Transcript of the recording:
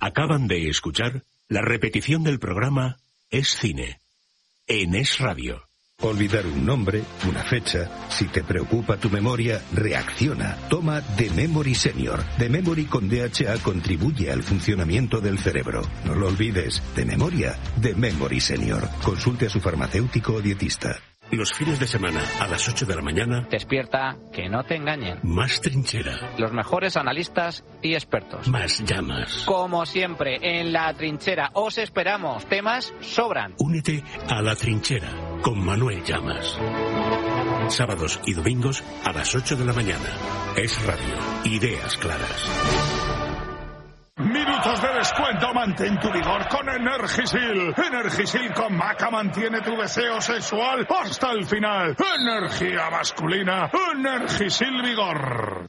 Acaban de escuchar la repetición del programa Es Cine, en Es Radio. Olvidar un nombre, una fecha. Si te preocupa tu memoria, reacciona. Toma The Memory Senior. The Memory con DHA contribuye al funcionamiento del cerebro. No lo olvides. De memoria, The Memory Senior. Consulte a su farmacéutico o dietista. Los fines de semana, a las 8 de la mañana... Despierta, que no te engañen. Más trinchera. Los mejores analistas y expertos. Más llamas. Como siempre, en La Trinchera. Os esperamos. Temas sobran. Únete a La Trinchera con Manuel Llamas. Sábados y domingos a las 8 de la mañana. Es Radio. Ideas claras. Minutos de descuento, mantén tu vigor con Energisil. Energisil con maca mantiene tu deseo sexual hasta el final. Energía masculina, Energisil Vigor.